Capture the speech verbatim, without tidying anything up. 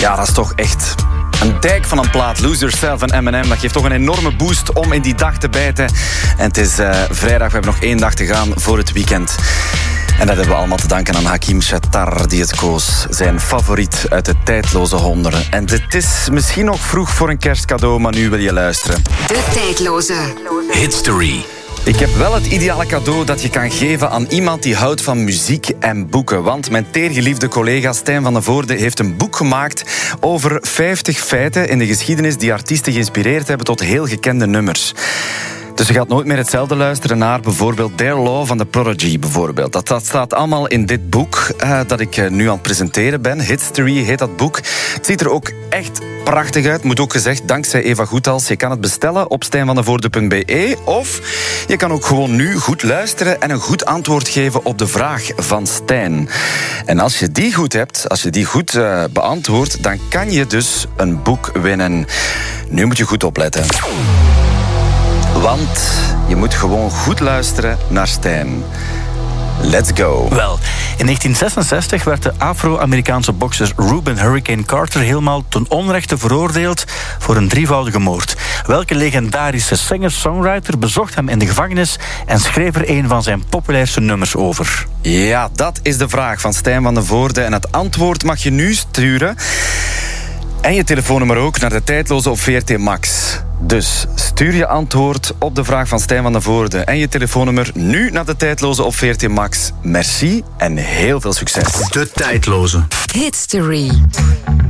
Ja, dat is toch echt een dijk van een plaat. Lose Yourself en Eminem. Dat geeft toch een enorme boost om in die dag te bijten. En het is uh, vrijdag, we hebben nog één dag te gaan voor het weekend. En dat hebben we allemaal te danken aan Hakim Shatar, die het koos. Zijn favoriet uit de tijdloze honderen. En het is misschien nog vroeg voor een kerstcadeau, maar nu wil je luisteren. De tijdloze Hitstory. Ik heb wel het ideale cadeau dat je kan geven aan iemand die houdt van muziek en boeken. Want mijn teergeliefde collega Stijn van den Voorde heeft een boek gemaakt over vijftig feiten in de geschiedenis die artiesten geïnspireerd hebben tot heel gekende nummers. Dus je gaat nooit meer hetzelfde luisteren naar bijvoorbeeld Their Law van The Prodigy. Bijvoorbeeld. Dat, dat staat allemaal in dit boek uh, dat ik uh, nu aan het presenteren ben. Hitstory heet dat boek. Het ziet er ook echt prachtig uit. Moet ook gezegd, dankzij Eva Goethals. Je kan het bestellen op stijnvandevoorde punt b e. Of je kan ook gewoon nu goed luisteren en een goed antwoord geven op de vraag van Stijn. En als je die goed hebt, als je die goed uh, beantwoordt, dan kan je dus een boek winnen. Nu moet je goed opletten. Want je moet gewoon goed luisteren naar Stijn. Let's go. Wel, in negentien zesenzestig werd de Afro-Amerikaanse bokser Reuben Hurricane Carter helemaal ten onrechte veroordeeld voor een drievoudige moord. Welke legendarische singer-songwriter bezocht hem in de gevangenis en schreef er een van zijn populairste nummers over? Ja, dat is de vraag van Stijn van den Voorde. En het antwoord mag je nu sturen. En je telefoonnummer ook naar de tijdloze op V R T Max. Dus stuur je antwoord op de vraag van Stijn van den Voorde en je telefoonnummer nu naar de tijdloze op V R T Max. Merci en heel veel succes. De tijdloze. Hitstory.